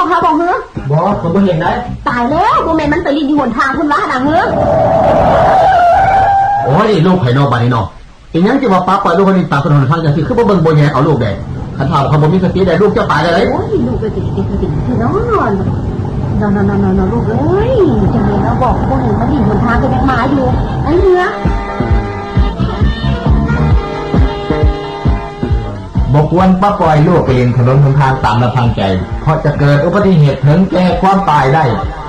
ฮะบอกเฮ้อบอกผมไม่เห็นได้ตายแล้วโมเมนต์มันไปลินอยู่หนทางคุณวะดังเฮ้อโอ้ยลูกไผ่นอกบ้านนี่นอกอีกอย่างที่ว่าป้าปล่อยลูกคนนี้ตามถนนทางอย่างที่คือบ่เบิ่งบ่แย่เอาลูกแดงขันถามเขาบ่มีสติได้ลูกจะตายได้เลยโอ้ยลูกไปติดที่นอนลูกเอ้ยจังเลยนะบอกพวกนี้มันลินหนทางกันยังมาอยู่ไอ้เนื้อบอกควรป้าปล่อยลูกไปเองถนนหนทางตามลำพังใจเพราะจะเกิดอุบัติเหตุถึงแก่ความตายได้